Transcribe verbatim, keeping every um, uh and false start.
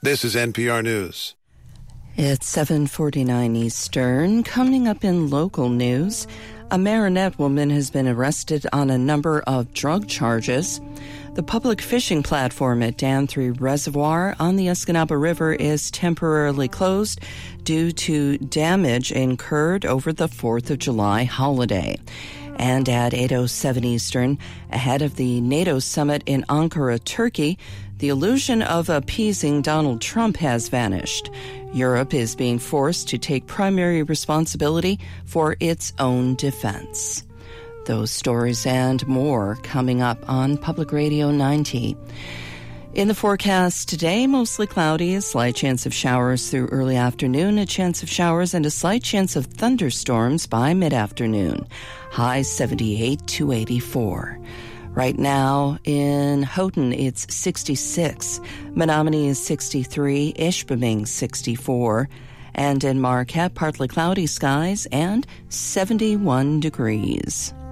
This is N P R News. It's seven forty-nine Eastern. Coming up in local news, a Marinette woman has been arrested on a number of drug charges. The public fishing platform at Dam three Reservoir on the Escanaba River is temporarily closed due to damage incurred over the fourth of July holiday. And at eight oh seven Eastern, ahead of the NATO summit in Ankara, Turkey, the illusion of appeasing Donald Trump has vanished. Europe is being forced to take primary responsibility for its own defense. Those stories and more coming up on Public Radio ninety. In the forecast today, mostly cloudy, a slight chance of showers through early afternoon, a chance of showers and a slight chance of thunderstorms by mid-afternoon. High seventy-eight to eighty-four. Right now in Houghton, it's sixty-six. Menominee is sixty-three. Ishpeming, sixty-four. And in Marquette, partly cloudy skies and seventy-one degrees.